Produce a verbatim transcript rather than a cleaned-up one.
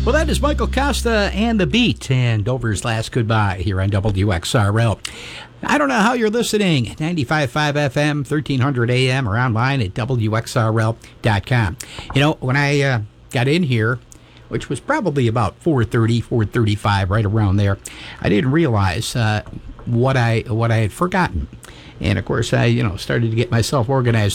Well, that is Michael Costa and The Beat and Dover's Last Goodbye here on W X R L. I don't know how you're listening. ninety-five point five F M, thirteen hundred A M, or online at W X R L dot com. You know, when I uh, got in here, which was probably about four thirty, four thirty-five, right around there, I didn't realize uh, what I what I had forgotten. And, of course, I, you know, started to get myself organized